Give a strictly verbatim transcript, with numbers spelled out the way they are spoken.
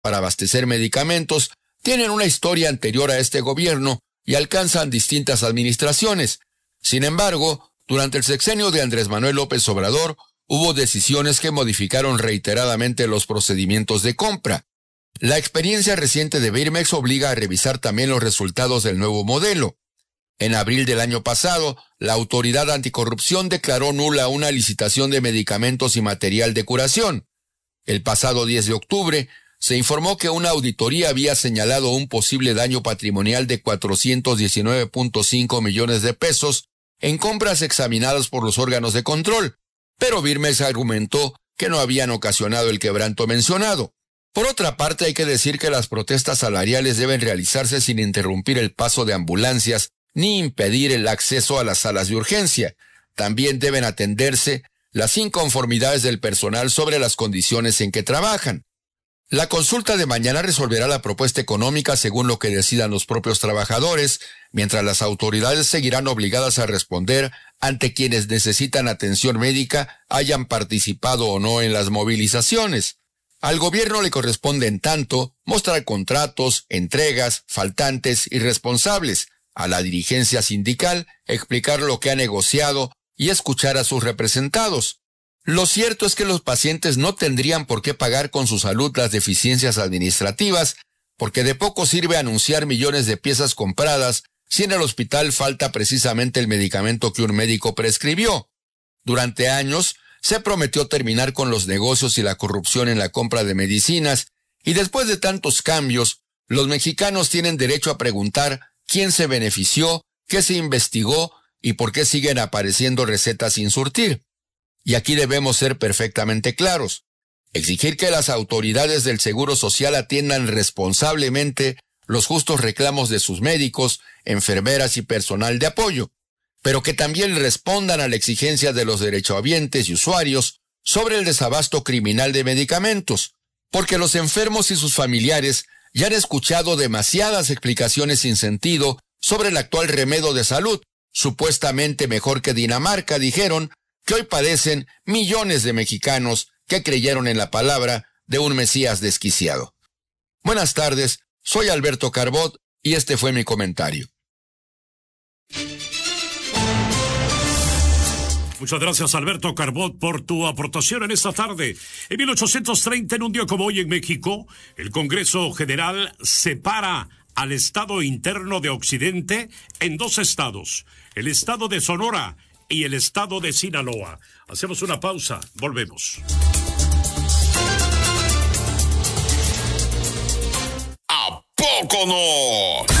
para abastecer medicamentos tienen una historia anterior a este gobierno y alcanzan distintas administraciones. Sin embargo, durante el sexenio de Andrés Manuel López Obrador, hubo decisiones que modificaron reiteradamente los procedimientos de compra. La experiencia reciente de Birmex obliga a revisar también los resultados del nuevo modelo. En abril del año pasado, la Autoridad Anticorrupción declaró nula una licitación de medicamentos y material de curación. El pasado diez de octubre, se informó que una auditoría había señalado un posible daño patrimonial de cuatrocientos diecinueve punto cinco millones de pesos en compras examinadas por los órganos de control, pero Birmex argumentó que no habían ocasionado el quebranto mencionado. Por otra parte, hay que decir que las protestas salariales deben realizarse sin interrumpir el paso de ambulancias ni impedir el acceso a las salas de urgencia. También deben atenderse las inconformidades del personal sobre las condiciones en que trabajan. La consulta de mañana resolverá la propuesta económica según lo que decidan los propios trabajadores, mientras las autoridades seguirán obligadas a responder ante quienes necesitan atención médica, hayan participado o no en las movilizaciones. Al gobierno le corresponde, en tanto, mostrar contratos, entregas, faltantes y responsables. A la dirigencia sindical, explicar lo que ha negociado y escuchar a sus representados. Lo cierto es que los pacientes no tendrían por qué pagar con su salud las deficiencias administrativas, porque de poco sirve anunciar millones de piezas compradas si en el hospital falta precisamente el medicamento que un médico prescribió. Durante años se prometió terminar con los negocios y la corrupción en la compra de medicinas, y después de tantos cambios, los mexicanos tienen derecho a preguntar quién se benefició, qué se investigó y por qué siguen apareciendo recetas sin surtir. Y aquí debemos ser perfectamente claros. Exigir que las autoridades del Seguro Social atiendan responsablemente los justos reclamos de sus médicos, enfermeras y personal de apoyo, pero que también respondan a la exigencia de los derechohabientes y usuarios sobre el desabasto criminal de medicamentos, porque los enfermos y sus familiares ya han escuchado demasiadas explicaciones sin sentido sobre el actual remedio de salud, supuestamente mejor que Dinamarca, dijeron, que hoy padecen millones de mexicanos que creyeron en la palabra de un Mesías desquiciado. Buenas tardes, soy Alberto Carbot y este fue mi comentario. Muchas gracias, Alberto Carbot, por tu aportación en esta tarde. En mil ochocientos treinta, en un día como hoy en México, el Congreso General separa al Estado interno de Occidente en dos estados, el Estado de Sonora y el Estado de Sinaloa. Hacemos una pausa, volvemos. ¿A poco no?